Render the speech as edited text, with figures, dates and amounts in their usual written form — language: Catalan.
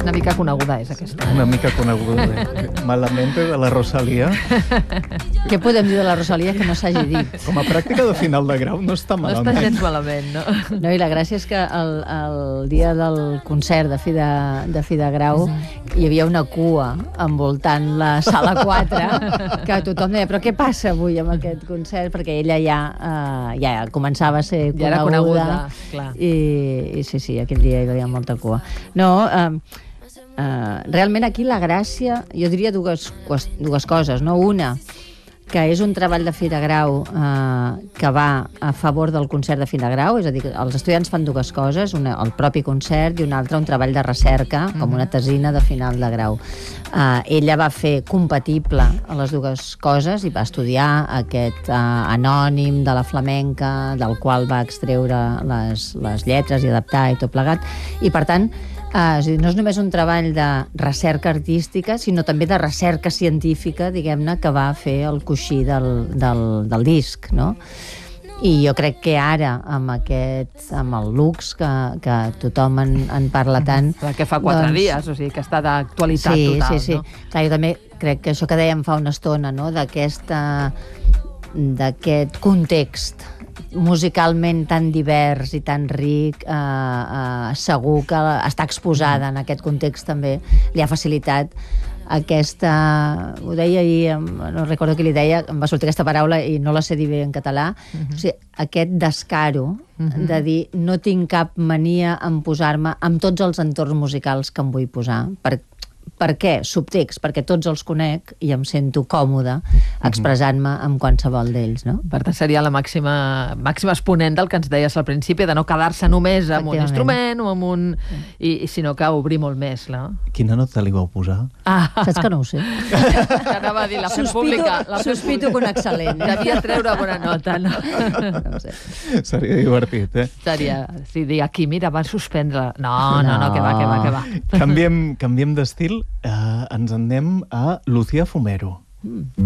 Una mica coneguda és aquesta. Una mica coneguda. Malamente de la Rosalía. Què podem dir de la Rosalía que no s'hagi dit? Com a pràctica de final de grau no està No malament. està gens malament, no? No, i la gràcia és que el dia del concert de fi de grau hi havia una cua envoltant la sala 4 que tothom deia, però què passa avui amb aquest concert? Perquè ella ja començava a ser Ja era coneguda, clar. I sí, aquell dia hi havia molta cua. No, realment aquí la gràcia, jo diria dues coses, no? Una, que és un treball de fi de grau que va a favor del concert de fi de grau, és a dir, que els estudiants fan dues coses, una, el propi concert, i una altra un treball de recerca, com una tesina de final de grau. Ella va fer compatible les dues coses i va estudiar aquest anònim de la flamenca, del qual va extreure les lletres i adaptar i tot plegat, i per tant no és només un treball de recerca artística, sinó també de recerca científica, diguem-ne, que va fer el coixí del disc, no? I jo crec que ara, amb el Lux, que tothom en parla tant... Que fa 4 dies, o sigui, que està d'actualitat total, sí. no? Clar, jo també crec que això que dèiem fa una estona, no?, d'aquest context musicalment tan divers i tan ric, segur que estar exposada en aquest context també li ha facilitat aquesta... Ho deia ahir, no recordo qui li deia, em va sortir aquesta paraula i no la sé dir bé en català, o sigui, aquest descaro de dir no tinc cap mania en posar-me amb tots els entorns musicals que em vull posar. Per què? Subtext, perquè tots els conec i em sento còmode expressant-me amb qualsevol d'ells, no? Per tant, seria la màxima exponent del que ens deies al principi, de no quedar-se només amb un instrument o amb un... sinó que obrir molt més, no? Quina nota li vau posar? Saps que no ho sé? Anava a dir, la fem pública. Sospito que un excel·lent. Devia treure bona nota, no? No ho sé. Seria divertit, Seria, si dir aquí, mira, van suspendre. No, que va. Canviem d'estil, ens en anem a Lucía Fumero.